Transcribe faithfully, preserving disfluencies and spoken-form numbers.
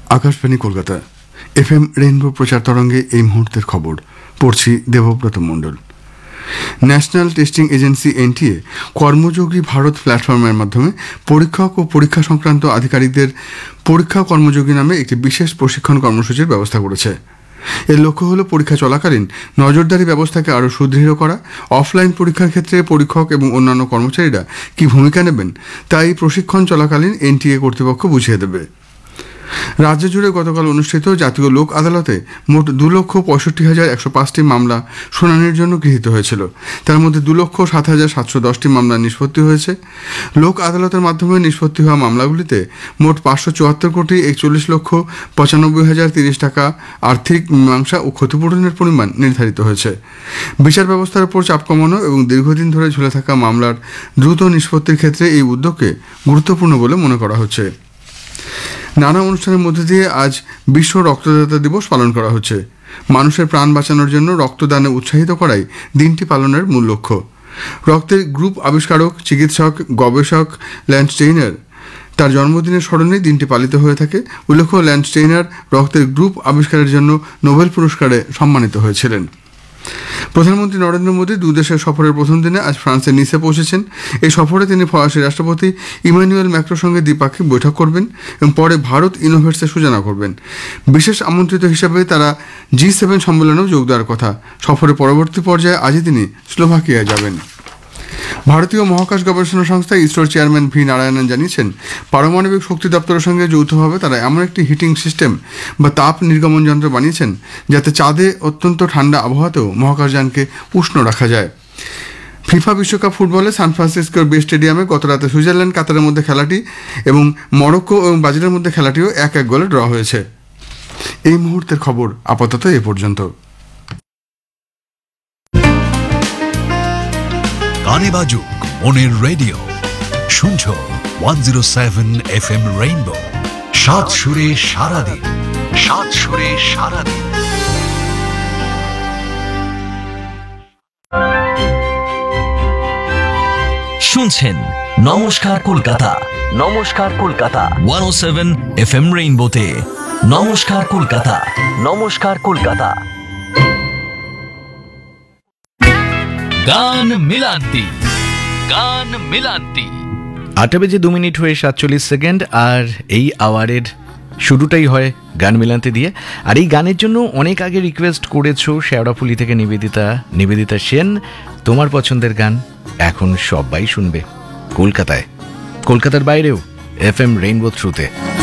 Akashvani Kolkata F M rainbow প্রচার তরঙ্গে এই মুহূর্তের খবর পড়ছি দেবব্রত মণ্ডল। National testing agency NTA কর্মযোগী Bharat প্ল্যাটফর্মের মাধ্যমে পরীক্ষক ও পরীক্ষা সংক্রান্ত আধিকারিকদের পরীক্ষা কর্মযোগী নামে একটি বিশেষ প্রশিক্ষণ কর্মসূচির ব্যবস্থা করেছে। এর লক্ষ্য হল পরীক্ষা চলাকালীন নজরদারি ব্যবস্থাকে আরও সুদৃঢ় করা, অফলাইন পরীক্ষার ক্ষেত্রে পরীক্ষক এবং অন্যান্য কর্মচারীরা কী ভূমিকা নেবেন তা এই প্রশিক্ষণ চলাকালীন এনটিএ কর্তৃপক্ষ বুঝিয়ে দেবে। রাজ্য জুড়ে গতকাল অনুষ্ঠিত জাতীয় লোক আদালতে মোট দু লক্ষ পঁয়ষট্টি হাজার একশো পাঁচটি মামলা শুনানির জন্য গৃহীত হয়েছিল। তার মধ্যে দু লক্ষ সাত হাজার সাতশো দশটি মামলা নিষ্পত্তি হয়েছে। লোক আদালতের মাধ্যমে নিষ্পত্তি হওয়া মামলাগুলিতে মোট পাঁচশো চুয়াত্তর কোটি একচল্লিশ লক্ষ পঁচানব্বই হাজার তিরিশ টাকা আর্থিক মীমাংসা ও ক্ষতিপূরণের পরিমাণ নির্ধারিত হয়েছে। বিচার ব্যবস্থার উপর চাপ কমানো এবং দীর্ঘদিন ধরে ঝুলে থাকা মামলার দ্রুত নিষ্পত্তির ক্ষেত্রে এই উদ্যোগকে গুরুত্বপূর্ণ বলে মনে করা হচ্ছে। নানা অনুষ্ঠানের মধ্যে দিয়ে আজ বিশ্ব রক্তদাতা দিবস পালন করা হচ্ছে। মানুষের প্রাণ বাঁচানোর জন্য রক্তদানে উৎসাহিত করাই দিনটি পালনের মূল লক্ষ্য। রক্তের গ্রুপ আবিষ্কারক, চিকিৎসক, গবেষক ল্যান্স স্টেইনার তার জন্মদিনের স্মরণে দিনটি পালিত হয়ে থাকে। উল্লেখ্য, ল্যান্স স্টেইনার রক্তের গ্রুপ আবিষ্কারের জন্য নোবেল পুরস্কারে সম্মানিত হয়েছিলেন। প্রধানমন্ত্রী নরেন্দ্র মোদী দু দেশের সফরের প্রথম দিনে আজ ফ্রান্সের নিসে পৌঁছেছেন। এই সফরে তিনি ফরাসি রাষ্ট্রপতি ইমানুয়েল ম্যাক্রোর সঙ্গে দ্বিপাক্ষিক বৈঠক করবেন এবং পরে ভারত ইনোভেটসের সূচনা করবেন। বিশেষ আমন্ত্রিত হিসেবে তারা জি সেভেন সম্মেলনেও যোগ দেওয়ার কথা। সফরের পরবর্তী পর্যায়ে আজই তিনি স্লোভাকিয়ায় যাবেন। ভারতীয় মহাকাশ গবেষণা সংস্থা ইসরোর চেয়ারম্যান ভি নারায়ণন জানিয়েছেন, পারমাণবিক শক্তি দপ্তরের সঙ্গে যৌথভাবে তারা এমন একটি হিটিং সিস্টেম বা তাপ নির্গমন যন্ত্র বানিয়েছেন যাতে চাঁদে অত্যন্ত ঠান্ডা আবহাওয়াতেও মহাকাশযানকে উষ্ণ রাখা যায়। ফিফা বিশ্বকাপ ফুটবলে সান ফ্রান্সিসকোর বে স্টেডিয়ামে গতরাতে সুইজারল্যান্ড কাতারের মধ্যে খেলাটি এবং মরক্কো এবং ব্রাজিলের মধ্যে খেলাটিও এক এক গোলে ড্র হয়েছে। এই মুহূর্তের খবর আপাতত এ পর্যন্ত। গানে বাজুক মনের রেডিও, শুনছো one zero seven F M rainbow. সাত সুরে সারাদিন, সাত সুরে সারাদিন। শুনছেন নমস্কার কলকাতা, নমস্কার কলকাতা ওয়ান ও সেভেন এফ এম রেইনবোতে। নমস্কার কলকাতা, নমস্কার কলকাতা। গান মিলান্তি, গান মিলান্তি। আটটা বেজে দু মিনিট হয়ে সাতচল্লিশ সেকেন্ড, আর এই আওয়ারের শুরুটাই হয় গান মিলান্তি দিয়ে। আর এই গানের জন্য অনেক আগে রিকোয়েস্ট করেছো শেওড়াফুলি থেকে নিবেদিতা, নিবেদিতা সেন। তোমার পছন্দের গান এখন সবাই শুনবে কলকাতায়, কলকাতার বাইরেও এফ এম রেইনবো থ্রুতে।